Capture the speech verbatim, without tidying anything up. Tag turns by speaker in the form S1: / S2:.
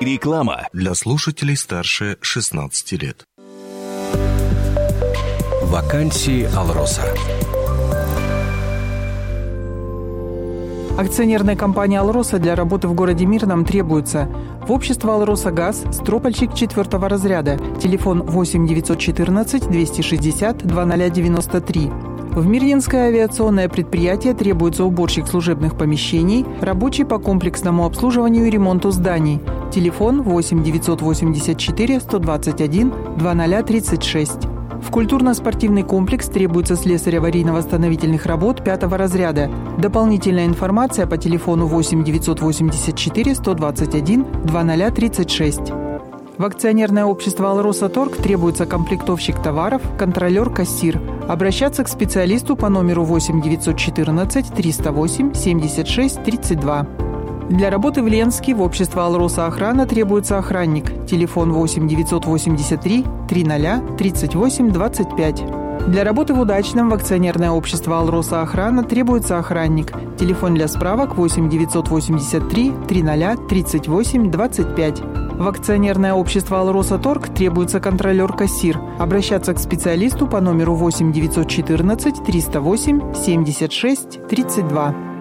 S1: Реклама
S2: для слушателей старше шестнадцати лет.
S3: Вакансии «Алроса».
S4: Акционерная компания «Алроса» для работы в городе Мирном требуется: в общество «Алроса Газ» стропольщик четвертого разряда, телефон восемь девятьсот четырнадцать двести шестьдесят двадцать ноль девяносто три. В Мирнинское авиационное предприятие требуется уборщик служебных помещений, рабочий по комплексному обслуживанию и ремонту зданий, телефон восемь девятьсот восемьдесят четыре сто двадцать один двадцать ноль тридцать шесть. В культурно-спортивный комплекс требуется слесарь аварийно-восстановительных работ пятого разряда. Дополнительная информация по телефону восемь девятьсот восемьдесят четыре сто двадцать один двадцать ноль тридцать шесть. В акционерное общество «Алроса Торг» требуется комплектовщик товаров, контролер-кассир. Обращаться к специалисту по номеру восемь девятьсот четырнадцать триста восемь семьдесят шесть тридцать два. Для работы в Ленске в общество «Алроса Охрана» требуется охранник. Телефон восемь девятьсот восемьдесят три тридцать тридцать восемь двадцать пять. Для работы в Удачном в акционерное общество «Алроса Охрана» требуется охранник. Телефон для справок восемь девятьсот восемьдесят три тридцать тридцать восемь двадцать пять. В акционерное общество «Алроса Торг» требуется контролер-кассир. Обращаться к специалисту по номеру восемь девятьсот четырнадцать триста восемь семьдесят шесть тридцать два.